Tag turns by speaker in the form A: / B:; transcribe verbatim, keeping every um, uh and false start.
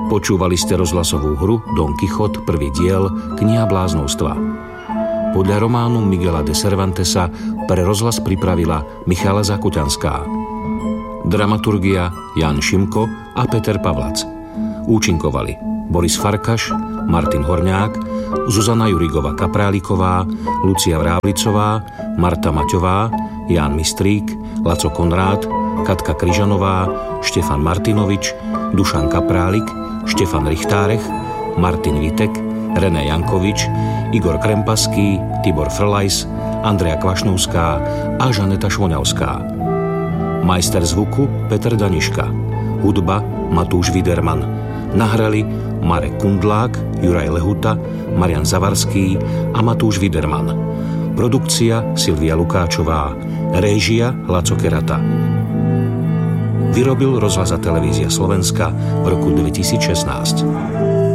A: Počúvali ste rozhlasovú hru Don Quichotte, prvý diel, Kniha bláznovstva. Podľa románu Miguela de Cervantesa pre rozhlas pripravila Michala Zakutanská. Dramaturgia Jan Šimko a Peter Pavlac. Účinkovali Boris Farkaš, Martin Horňák, Zuzana Jurigová-Kapráliková, Lucia Vrávlicová, Marta Maťová, Ján Mistrík, Laco Konrád, Katka Kryžanová, Štefan Martinovič, Dušan Kaprálik, Štefan Richtárech, Martin Vitek, René Jankovič, Igor Krempaský, Tibor Frlajs, Andrea Kvašnovská a Žaneta Švoňavská. Majster zvuku Peter Daniška. Hudba Matúš Widerman. Nahrali Marek Kundlák, Juraj Lehuta, Marian Zavarský a Matúš Widerman. Produkcia Silvia Lukáčová. Réžia Laco Kerata. Vyrobil Rozhlas a televízia Slovenska v roku dvetisícšestnásť.